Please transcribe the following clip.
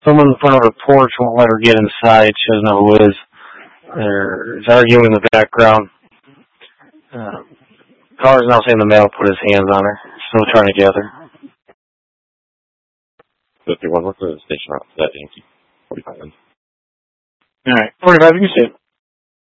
Someone in front of her porch won't let her get inside. She doesn't know who it is. There's arguing in the background. Caller's now saying the male put his hands on her. Still trying to gather. 51, what's the station route? That Yankee? 45. All right, 45, you can see it.